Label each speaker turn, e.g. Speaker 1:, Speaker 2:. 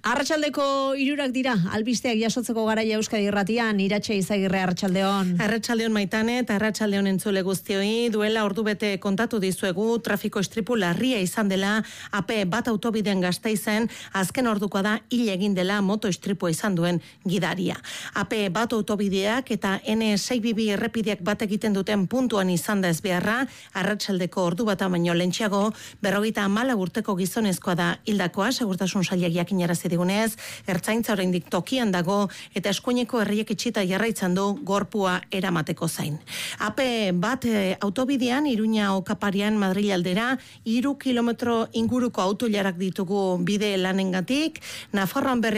Speaker 1: Arratsaldeko 3 dira, albisteak jasotzeko garaia Euskadi Irratian, Iratxe Izagirre, arratsaldeon.
Speaker 2: Arratsaldeon Maitane eta arratsaldeon entzule guztioi, duela ordubete kontatu dizuegu trafiko istripu larria izan dela AP bat autobidean Gasteizen, azken ordukoa da hil egin dela moto istripua izan duen gidaria. AP bat autobideak eta N622 errepideak bat egiten duten puntuan izan da ezbeharra, arratsaldeko ordu bata baino lentsago, 54 urteko gizonezkoa da hildakoa, segurtasun sailak jakinarazi digunez, ertzaintza oraindik tokian dago eta eskuineko herriek itxita jarraitzen du gorpua eramateko zain. AP bat autobidean Iruña Okaparian Madril aldera 3 kilometro inguruko autoilarak ditugu bide lanengatik, Nafarroan berri